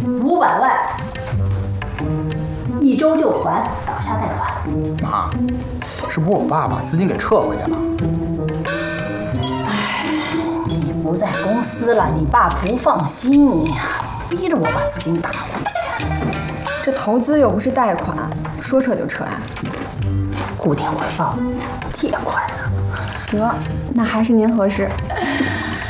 500万，1周就还，当下贷款。 妈，是不是我爸把资金给撤回去了？ 你不在公司了，你爸不放心呀，逼着我把资金打回去。 这投资又不是贷款，说撤就撤呀？ 固定回报，借款啊。 得，那还是您合适。